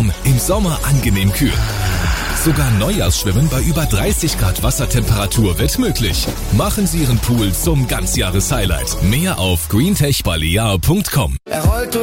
Schwimmen im Sommer angenehm kühl. Sogar Neujahrsschwimmen bei über 30 Grad Wassertemperatur wird möglich. Machen Sie Ihren Pool zum Ganzjahreshighlight. Mehr auf greentechbalea.com.